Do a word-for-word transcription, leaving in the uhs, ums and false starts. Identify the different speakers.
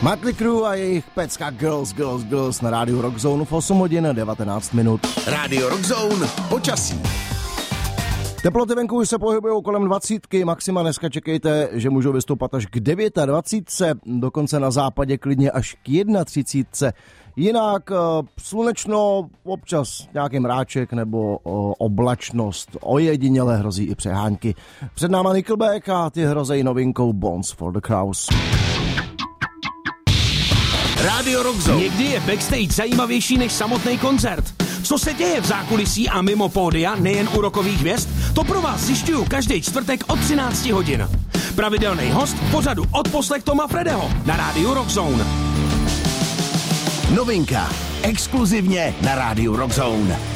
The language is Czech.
Speaker 1: Mötley Crüe a jejich pecka Girls, Girls, Girls na rádiu Rock Zone v osm hodin devatenáct minut.
Speaker 2: Rádio Rock Zone, počasí.
Speaker 1: Teploty venku už se pohybují kolem dvacítky, maxima dneska čekejte, že můžou vystoupat až k dvacet devět, dokonce na západě klidně až k třicet jedna. Jinak slunečno, občas nějaký mráček nebo oblačnost, ojediněle hrozí i přehánky. Před náma Nickelback a ty hrozejí novinkou Bones for the Crows.
Speaker 2: Rádio Rock Zone.
Speaker 3: Někdy je backstage zajímavější než samotný koncert. Co se děje v zákulisí a mimo pódia, nejen u rockových hvězd, to pro vás zjišťuju každý čtvrtek od třináct hodin. Pravidelný host v pořadu Odposlech Toma Fredeho na rádiu Rock Zone.
Speaker 2: Novinka. Exkluzivně na rádiu Rock Zone.